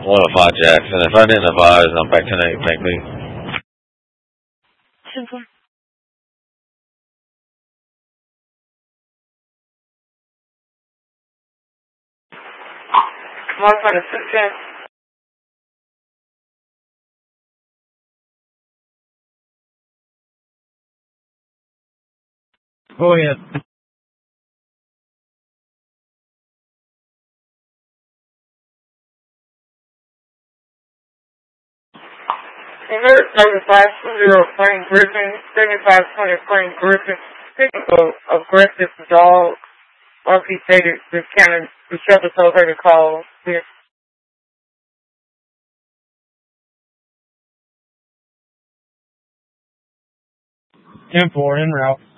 105 Jackson. If I didn't advise, I'm back tonight. Thank me. Simple. Modified assistant. Go ahead. Alert 9520 Plain Griffin, 7520 Plain Griffin, pickup of aggressive dog, amputated, this kind of, the shelter told her to call. Yes. 10-4 en route.